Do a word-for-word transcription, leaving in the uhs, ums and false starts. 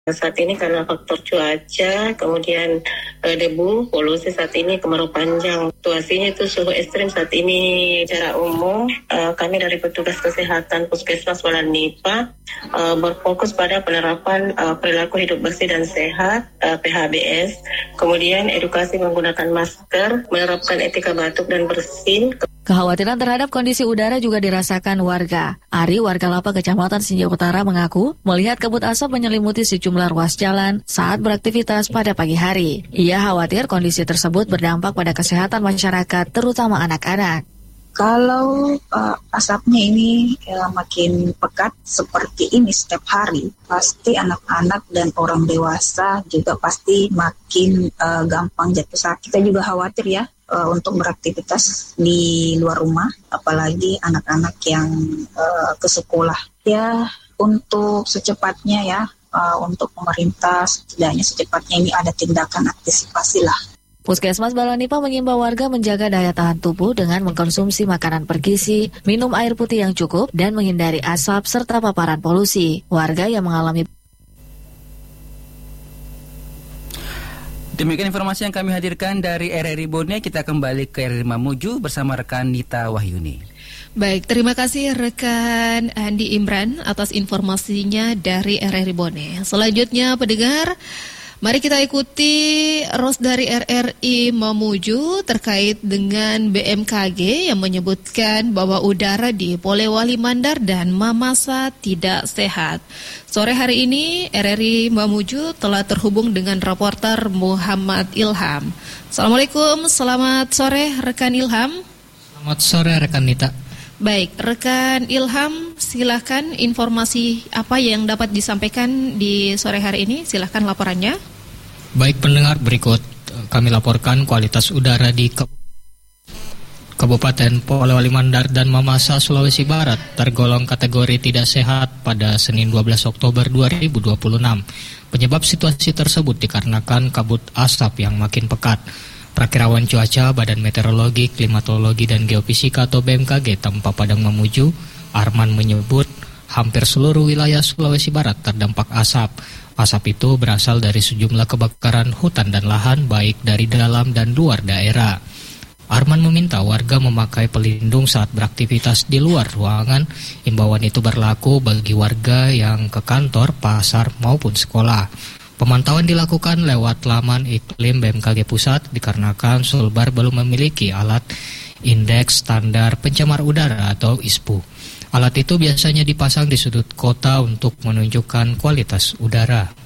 Saat ini karena faktor cuaca, kemudian uh, debu, polusi saat ini kemarau panjang. Situasinya itu suhu ekstrim saat ini secara umum. Uh, kami dari petugas kesehatan Puskesmas Walanipa uh, berfokus pada penerapan uh, perilaku hidup bersih dan sehat uh, P H B S. Kemudian edukasi menggunakan masker, menerapkan etika batuk dan bersin. Kekhawatiran terhadap kondisi udara juga dirasakan warga. Ari, warga Lapa, Kecamatan Sinja Utara mengaku melihat kabut asap menyelimuti sejumlah ruas jalan saat beraktivitas pada pagi hari. Ia khawatir kondisi tersebut berdampak pada kesehatan masyarakat, terutama anak-anak. Kalau uh, asapnya ini ya, makin pekat seperti ini setiap hari, pasti anak-anak dan orang dewasa juga pasti makin uh, gampang jatuh sakit. Kita juga khawatir ya uh, untuk beraktivitas di luar rumah, apalagi anak-anak yang uh, ke sekolah. Ya, untuk secepatnya ya, uh, untuk pemerintah setidaknya secepatnya ini ada tindakan antisipasi lah. Puskesmas Walanipa mengimbau warga menjaga daya tahan tubuh dengan mengkonsumsi makanan bergizi, minum air putih yang cukup, dan menghindari asap serta paparan polusi. Warga yang mengalami Demikian informasi yang kami hadirkan dari R R I Bone. Kita kembali ke R R I Mamuju bersama rekan Nita Wahyuni. Baik, terima kasih rekan Andi Imran atas informasinya dari R R I Bone. Selanjutnya pendengar, mari kita ikuti ros dari R R I Mamuju terkait dengan B M K G yang menyebutkan bahwa udara di Polewali Mandar dan Mamasa tidak sehat. Sore hari ini R R I Mamuju telah terhubung dengan reporter Muhammad Ilham. Assalamualaikum, selamat sore rekan Ilham. Selamat sore rekan Nita. Baik, rekan Ilham, silakan informasi apa yang dapat disampaikan di sore hari ini, silakan laporannya. Baik pendengar, berikut kami laporkan kualitas udara di Kabupaten Polewali Mandar dan Mamasa, Sulawesi Barat tergolong kategori tidak sehat pada Senin dua belas Oktober dua ribu dua puluh enam. Penyebab situasi tersebut dikarenakan kabut asap yang makin pekat. Prakirawan cuaca Badan Meteorologi, Klimatologi, dan Geofisika atau B M K G Tampa Padang Mamuju, Arman menyebut hampir seluruh wilayah Sulawesi Barat terdampak asap. Asap itu berasal dari sejumlah kebakaran hutan dan lahan baik dari dalam dan luar daerah. Arman meminta warga memakai pelindung saat beraktivitas di luar ruangan. Imbauan itu berlaku bagi warga yang ke kantor, pasar, maupun sekolah. Pemantauan dilakukan lewat laman iklim B M K G Pusat dikarenakan Sulbar belum memiliki alat indeks standar pencemar udara atau I S P U. Alat itu biasanya dipasang di sudut kota untuk menunjukkan kualitas udara.